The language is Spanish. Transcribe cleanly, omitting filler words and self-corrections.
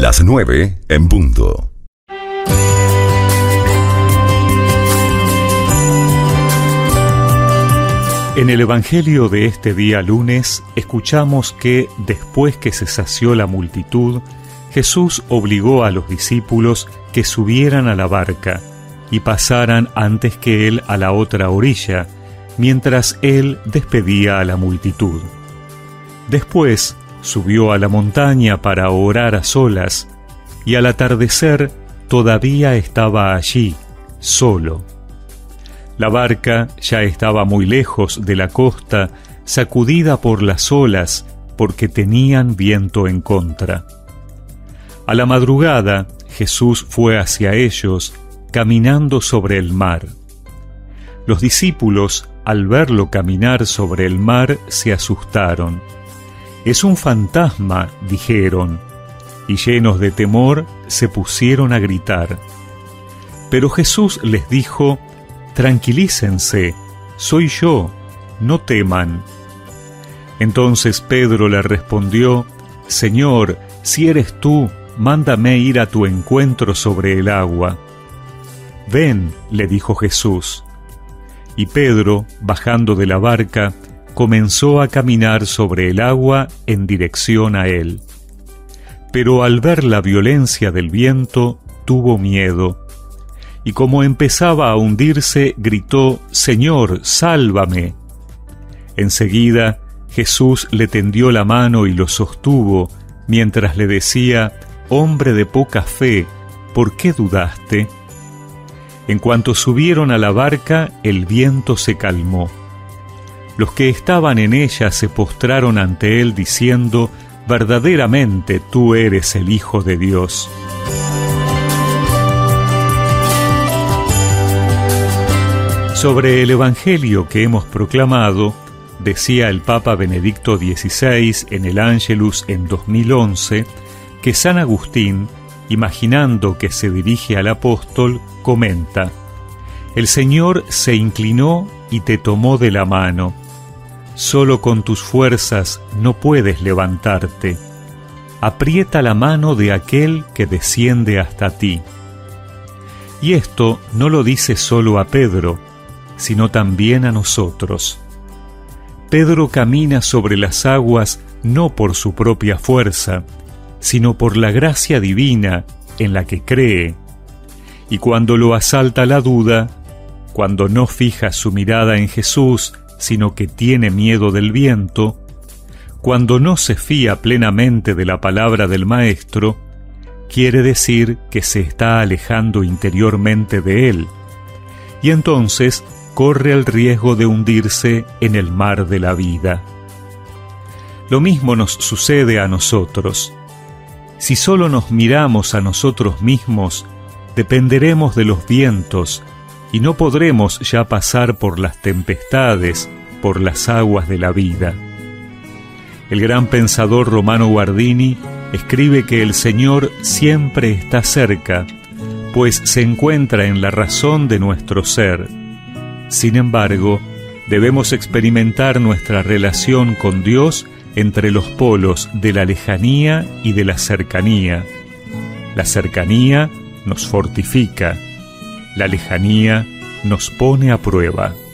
Las 9 en punto. En el Evangelio de este día lunes, escuchamos que, después que se sació la multitud, Jesús obligó a los discípulos que subieran a la barca y pasaran antes que él a la otra orilla, mientras él despedía a la multitud. Después subió a la montaña para orar a solas, y al atardecer todavía estaba allí, solo. La barca ya estaba muy lejos de la costa, sacudida por las olas, porque tenían viento en contra. A la madrugada, Jesús fue hacia ellos, caminando sobre el mar. Los discípulos, al verlo caminar sobre el mar, se asustaron. «Es un fantasma», dijeron, y llenos de temor, se pusieron a gritar. Pero Jesús les dijo: «Tranquilícense, soy yo, no teman». Entonces Pedro le respondió: «Señor, si eres tú, mándame ir a tu encuentro sobre el agua». «Ven», le dijo Jesús. Y Pedro, bajando de la barca, comenzó a caminar sobre el agua en dirección a él. Pero al ver la violencia del viento, tuvo miedo. Y como empezaba a hundirse, gritó: «Señor, sálvame». Enseguida, Jesús le tendió la mano y lo sostuvo, mientras le decía: «Hombre de poca fe, ¿por qué dudaste?». En cuanto subieron a la barca, el viento se calmó. Los que estaban en ella se postraron ante él diciendo: «Verdaderamente tú eres el Hijo de Dios». Sobre el Evangelio que hemos proclamado, decía el Papa Benedicto XVI en el Ángelus en 2011, que San Agustín, imaginando que se dirige al apóstol, comenta: «El Señor se inclinó y te tomó de la mano. Solo con tus fuerzas no puedes levantarte. Aprieta la mano de aquel que desciende hasta ti». Y esto no lo dice solo a Pedro, sino también a nosotros. Pedro camina sobre las aguas no por su propia fuerza, sino por la gracia divina en la que cree. Y cuando lo asalta la duda, cuando no fija su mirada en Jesús, sino que tiene miedo del viento, cuando no se fía plenamente de la palabra del Maestro, quiere decir que se está alejando interiormente de él, y entonces corre el riesgo de hundirse en el mar de la vida. Lo mismo nos sucede a nosotros. Si solo nos miramos a nosotros mismos, dependeremos de los vientos y no podremos ya pasar por las tempestades, por las aguas de la vida. El gran pensador Romano Guardini escribe que el Señor siempre está cerca, pues se encuentra en la razón de nuestro ser. Sin embargo, debemos experimentar nuestra relación con Dios entre los polos de la lejanía y de la cercanía. La cercanía nos fortifica, la lejanía nos pone a prueba.